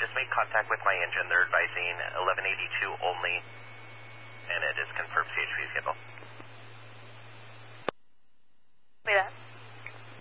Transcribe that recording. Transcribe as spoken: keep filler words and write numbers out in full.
just made contact with my engine. They're advising eleven eighty-two only, and it is confirmed C H P vehicle.